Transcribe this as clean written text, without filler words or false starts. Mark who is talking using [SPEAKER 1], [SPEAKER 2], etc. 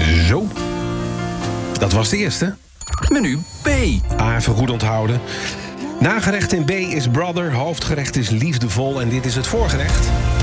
[SPEAKER 1] Zo. Dat was de eerste.
[SPEAKER 2] Menu B.
[SPEAKER 1] Even goed onthouden. Nagerecht in B is brother, hoofdgerecht is liefdevol en dit is het voorgerecht.